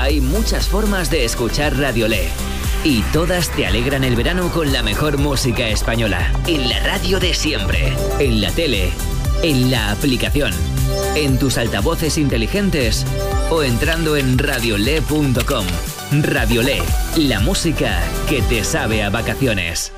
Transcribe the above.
Hay muchas formas de escuchar Radio Le. Y todas te alegran el verano con la mejor música española. En la radio de siempre. En la tele. En la aplicación. En tus altavoces inteligentes. O entrando en radiole.com. Radio Le. La música que te sabe a vacaciones.